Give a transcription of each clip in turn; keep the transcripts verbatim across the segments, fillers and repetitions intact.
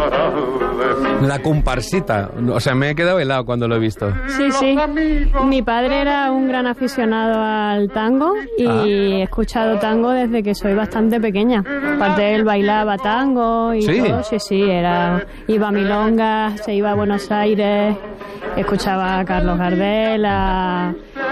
La comparsita. O sea, me he quedado helado cuando lo he visto. Sí, sí. Mi padre era un gran aficionado al tango y ah. he escuchado tango desde que soy bastante pequeña. Aparte, él bailaba tango y ¿Sí? todo. Sí, sí, era, iba a milongas, se iba a Buenos Aires, escuchaba a Carlos Gardel, a,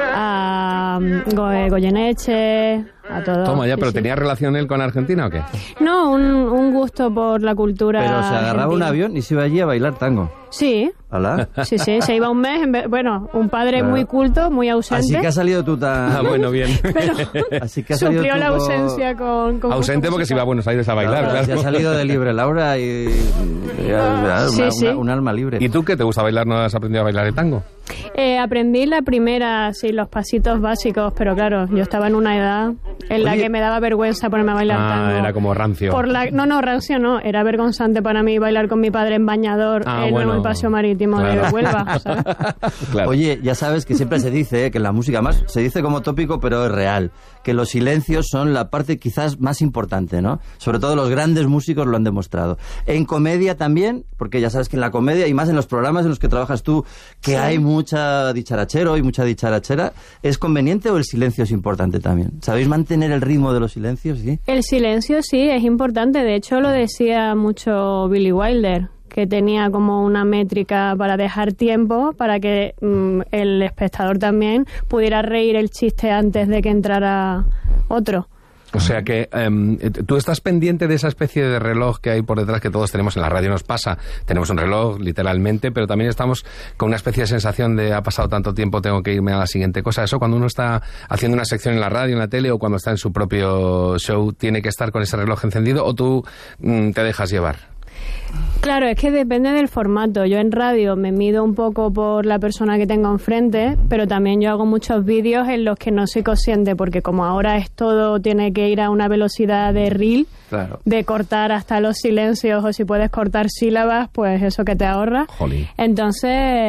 a Go- Goyeneche... A todo. Toma ya, sí, ¿pero sí. tenía relación él con Argentina o qué? No, un, un gusto por la cultura. Pero se agarraba argentina. un avión y se iba allí a bailar tango. Sí. ¿Hola? Sí, sí, se iba un mes. En vez, bueno, un padre claro. muy culto, muy ausente. Así que has salido tú tan... Ah, bueno, bien. Pero Así que has salido suplió tú la con... ausencia con... con ausente porque se iba a Buenos Aires a bailar, claro. claro. Se ha salido de libre Laura y... y una, sí, una, sí. Una, un alma libre. ¿Y tú qué te gusta bailar? ¿No has aprendido a bailar el tango? Eh, aprendí la primera, sí, los pasitos básicos, pero claro, yo estaba en una edad en la Oye, que me daba vergüenza ponerme a bailar ah, tango. era como rancio. Por la, no, no, rancio no, era vergonzante para mí bailar con mi padre en bañador ah, en bueno. el paseo marítimo claro. de Huelva, ¿sabes? Claro. Oye, ya sabes que siempre se dice, eh, que en la música más se dice como tópico, pero es real, que los silencios son la parte quizás más importante, ¿no? Sobre todo los grandes músicos lo han demostrado. En comedia también, porque ya sabes que en la comedia, y más en los programas en los que trabajas tú, que sí. hay mucha dicharachero y mucha dicharachera, ¿es conveniente o el silencio es importante también? ¿Sabéis mantener el ritmo de los silencios? ¿Sí? El silencio sí, es importante. De hecho, lo decía mucho Billy Wilder, que tenía como una métrica para dejar tiempo para que mm, el espectador también pudiera reír el chiste antes de que entrara otro. O sea que um, tú estás pendiente de esa especie de reloj que hay por detrás que todos tenemos en la radio, nos pasa. Tenemos un reloj, literalmente, pero también estamos con una especie de sensación de ha pasado tanto tiempo, tengo que irme a la siguiente cosa. Eso cuando uno está haciendo una sección en la radio, en la tele o cuando está en su propio show, ¿tiene que estar con ese reloj encendido o tú mm, te dejas llevar? Claro, es que depende del formato. Yo en radio me mido un poco por la persona que tengo enfrente, pero también yo hago muchos vídeos en los que no soy consciente, porque como ahora es todo, tiene que ir a una velocidad de reel, claro. de cortar hasta los silencios, o si puedes cortar sílabas, pues eso que te ahorra. Jolín. Entonces,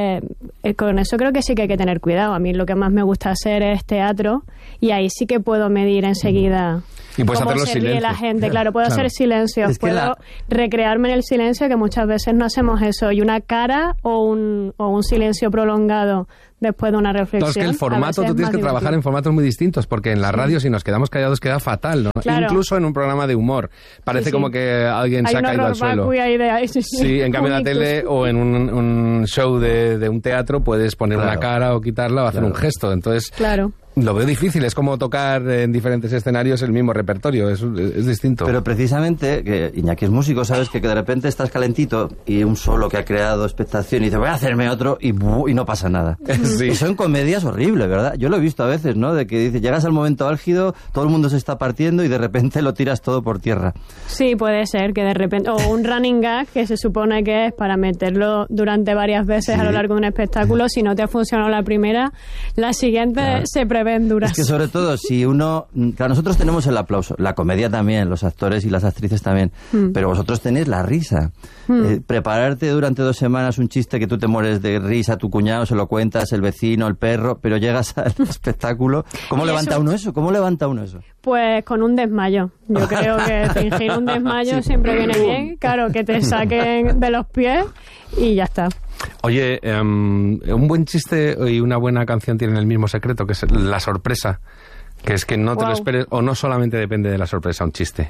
eh, con eso creo que sí que hay que tener cuidado. A mí lo que más me gusta hacer es teatro, y ahí sí que puedo medir enseguida... Y puedes cómo hacer los se ríe silencios. la gente, claro, puedo Claro. hacer silencios, Es que puedo la- recrearme en el silencio, que muchas veces no hacemos eso, y una cara o un, o un silencio prolongado después de una reflexión. Claro, es que el formato, tú tienes que trabajar en formatos muy distintos, porque en la radio si nos quedamos callados queda fatal, ¿no? Claro. Incluso en un programa de humor. Parece Sí, sí. como que alguien Hay se ha un caído al horror suelo. vacui ahí de ahí, sí, sí. Sí, en cambio en la Un tele ictus. o en un, un show de, de un teatro puedes poner Claro. una cara o quitarla o hacer Claro. un gesto. Entonces, Claro. lo veo difícil. Es como tocar en diferentes escenarios el mismo repertorio. Es, es distinto. Pero precisamente, que Iñaki es músico, sabes que, que de repente estás calentito y un solo que ha creado expectación y dice, voy a hacerme otro y, bu, y no pasa nada. Sí. Y son comedias horribles, ¿verdad? Yo lo he visto a veces, ¿no? De que dice, llegas al momento álgido, todo el mundo se está partiendo y de repente lo tiras todo por tierra. Sí, puede ser que de repente... O un running gag que se supone que es para meterlo durante varias veces Sí. a lo largo de un espectáculo. Si no te ha funcionado la primera, la siguiente Claro. se prevén duras. Es que sobre todo si uno... Claro, nosotros tenemos el aplauso, la comedia también, los actores y las actrices también, Mm. pero vosotros tenéis la risa. Mm. Eh, prepararte durante dos semanas un chiste que tú te mueres de risa, tu cuñado se lo cuentas, el vecino, el perro, pero llegas al espectáculo. ¿Cómo Y levanta eso- uno eso? ¿Cómo levanta uno eso? Pues con un desmayo. Yo creo que fingir un desmayo siempre viene bien. Claro, que te saquen de los pies y ya está. Oye, um, un buen chiste y una buena canción tienen el mismo secreto, que es la sorpresa. Que es que no te Wow. lo esperes, o no solamente depende de la sorpresa un chiste.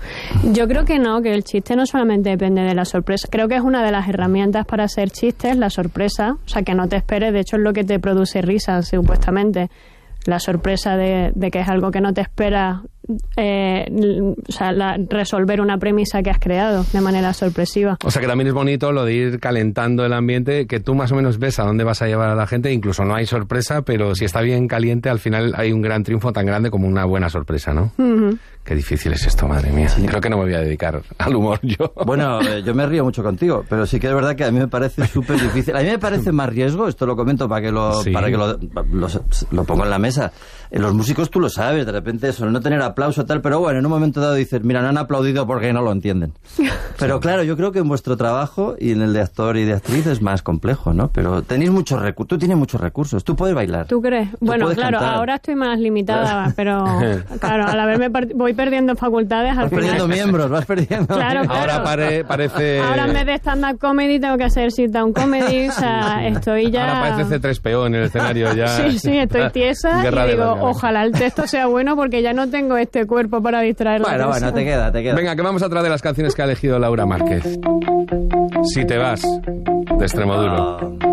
Yo creo que no, que el chiste no solamente depende de la sorpresa. Creo que es una de las herramientas para hacer chistes, la sorpresa. O sea, que no te esperes, de hecho es lo que te produce risa, supuestamente. La sorpresa de, de que es algo que no te espera, eh, o sea, la, resolver una premisa que has creado de manera sorpresiva. O sea que también es bonito lo de ir calentando el ambiente, que tú más o menos ves a dónde vas a llevar a la gente, incluso no hay sorpresa, pero si está bien caliente, al final hay un gran triunfo tan grande como una buena sorpresa, ¿no? Uh-huh. Qué difícil es esto, madre mía. Sí. Creo que no me voy a dedicar al humor yo. Bueno, eh, yo me río mucho contigo, pero sí que es verdad que a mí me parece súper difícil. A mí me parece más riesgo, esto lo comento para que lo, sí. para que lo, lo, lo pongo en la mesa. En los músicos tú lo sabes, de repente eso, no tener aplauso tal, pero bueno, en un momento dado dices, mira, no han aplaudido porque no lo entienden. Pero claro, yo creo que en vuestro trabajo y en el de actor y de actriz es más complejo, ¿no? Pero tenéis muchos recursos, tú tienes muchos recursos, tú puedes bailar. ¿Tú crees? Tú Bueno, puedes claro, cantar. ahora estoy más limitada, pero claro, al haberme part- voy voy perdiendo facultades al Vas final. perdiendo miembros, vas perdiendo. Claro, claro. Ahora pare- parece... Ahora en vez de stand-up comedy tengo que hacer sit-down comedy, o sea, estoy ya... Ahora parece C tres P O en el escenario ya. Sí, sí, estoy tiesa Guerra y de digo, las Galaxias. ojalá el texto sea bueno porque ya no tengo este cuerpo para distraer la Bueno, persona. bueno, te queda, te queda. Venga, que vamos a otra de las canciones que ha elegido Laura Márquez. Si te vas, de Extremoduro. Ah.